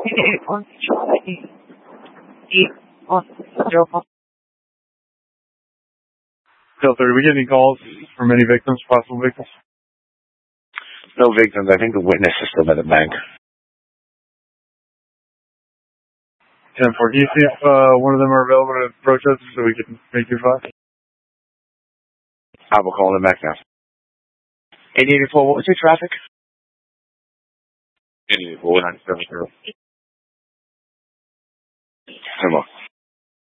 Delta, did we get any calls from any victims, possible victims? No victims. I think the witness is still at the bank. 10-4. Can you see if one of them are available to approach us so we can make your file? I will call them back now. 884, what was your traffic? 884, 970. Come on.